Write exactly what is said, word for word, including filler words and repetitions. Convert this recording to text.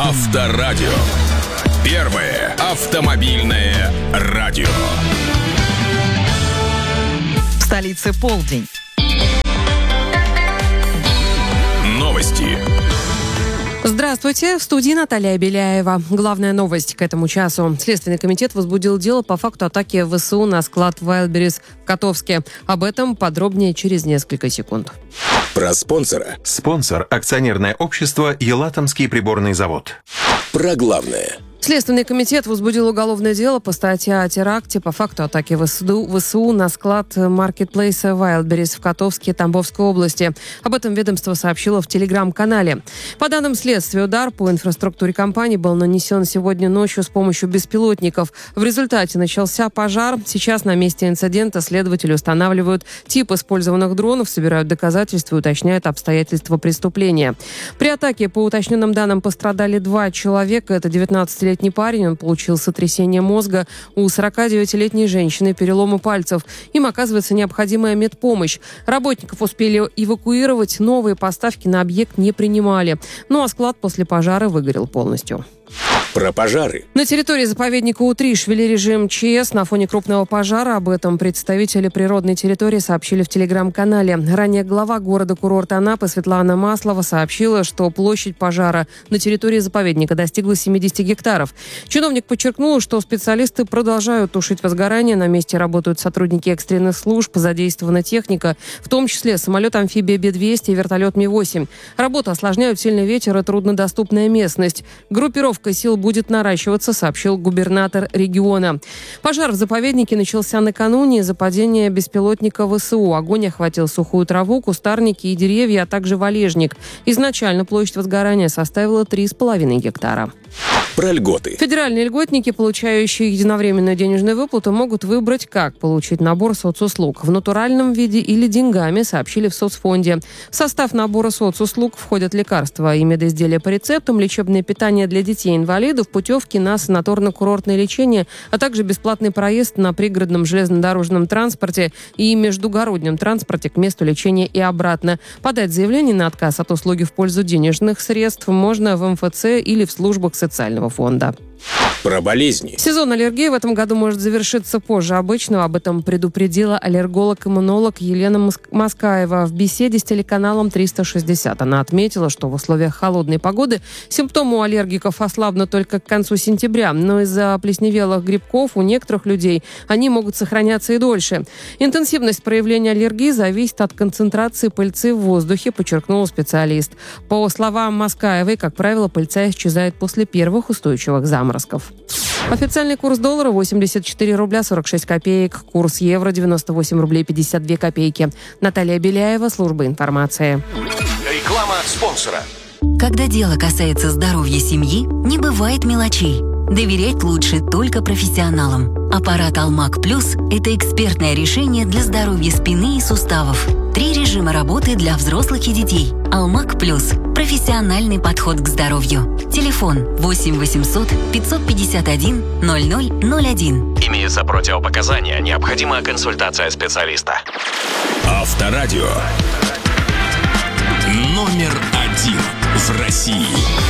Авторадио. Первое автомобильное радио. В столице полдень. Новости. Здравствуйте, в студии Наталья Беляева. Главная новость к этому часу. Следственный комитет возбудил дело по факту атаки ВСУ на склад Wildberries в Котовске. Об этом подробнее через несколько секунд. Про спонсора. Спонсор – акционерное общество «Елатомский приборный завод». Про главное. Следственный комитет возбудил уголовное дело по статье о теракте по факту атаки ВСУ, ВСУ на склад маркетплейса Wildberries в Котовске Тамбовской области. Об этом ведомство сообщило в телеграм-канале. По данным следствия, удар по инфраструктуре компании был нанесен сегодня ночью с помощью беспилотников. В результате начался пожар. Сейчас на месте инцидента следователи устанавливают тип использованных дронов, собирают доказательства и уточняют обстоятельства преступления. При атаке, по уточненным данным, пострадали два человека. Это девятнадцатилетний парень, он получил сотрясение мозга. У сорокадевятилетней женщины переломы пальцев. Им оказывается необходимая медпомощь. Работников успели эвакуировать, новые поставки на объект не принимали. Ну а склад после пожара выгорел полностью. Про пожары. На территории заповедника Утриш ввели режим ЧС на фоне крупного пожара. Об этом представители природной территории сообщили в телеграм-канале. Ранее глава города-курорта Анапы Светлана Маслова сообщила, что площадь пожара на территории заповедника достигла семьдесят гектаров. Чиновник подчеркнул, что специалисты продолжают тушить возгорание. На месте работают сотрудники экстренных служб, задействована техника, в том числе самолет-амфибия Би двести и вертолет Ми восемь. Работу осложняют сильный ветер и труднодоступная местность. Группировка сил будет наращиваться, сообщил губернатор региона. Пожар в заповеднике начался накануне из-за падения беспилотника ВСУ. Огонь охватил сухую траву, кустарники и деревья, а также валежник. Изначально площадь возгорания составила три с половиной гектара. Про льготы. Федеральные льготники, получающие единовременную денежную выплату, могут выбрать, как получить набор соцуслуг. В натуральном виде или деньгами, сообщили в соцфонде. В состав набора соцуслуг входят лекарства и медизделия по рецептам, лечебное питание для детей-инвалидов, путевки на санаторно-курортное лечение, а также бесплатный проезд на пригородном железнодорожном транспорте и междугороднем транспорте к месту лечения и обратно. Подать заявление на отказ от услуги в пользу денежных средств можно в эм эф цэ или в службах социального фонда. Про болезни. Сезон аллергии в этом году может завершиться позже обычного. Об этом предупредила аллерголог-иммунолог Елена Москаева в беседе с телеканалом триста шестьдесят. Она отметила, что в условиях холодной погоды симптомы у аллергиков ослабнут только к концу сентября, но из-за плесневелых грибков у некоторых людей они могут сохраняться и дольше. Интенсивность проявления аллергии зависит от концентрации пыльцы в воздухе, подчеркнул специалист. По словам Москаевой, как правило, пыльца исчезает после первых устойчивых заморозков. Официальный курс доллара восемьдесят четыре рубля сорок шесть копеек. Курс евро девяносто восемь рублей пятьдесят две копейки. Наталья Беляева, служба информации. Реклама спонсора. Когда дело касается здоровья семьи, не бывает мелочей. Доверять лучше только профессионалам. Аппарат Алмак Плюс – это экспертное решение для здоровья спины и суставов. Три режима работы для взрослых и детей. Алмак Плюс – профессиональный подход к здоровью. Телефон восемь восемьсот пятьсот пятьдесят один ноль ноль ноль один. Имеются противопоказания, необходима консультация специалиста. Авторадио. Номер один в России.